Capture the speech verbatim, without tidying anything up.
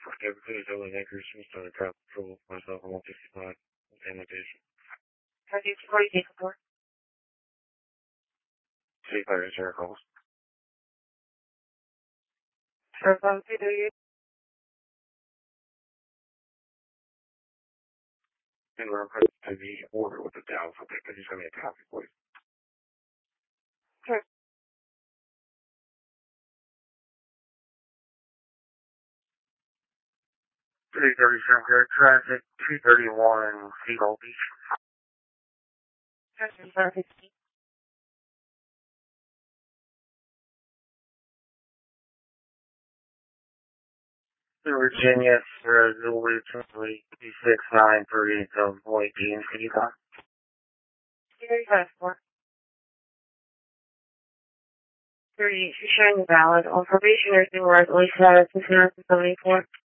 Everything is only anchors, Mr. Crap Control, myself, one fifty-five, sanitation. How do you support you support? See if I share calls. Sure, phone to do you? In reference to the order with the down, so could you send me a copy, please? Sure. three thirty-seven Good Traffic, two thirty-one Seagull Beach. Sure, sir, fifteen. Virginia, uh, Zulu two three six nine three, um, Lloyd Dean, can you call? Very fast, four. thirty, you're showing the valid. On probation or through resolution status, two thousand seventy-four.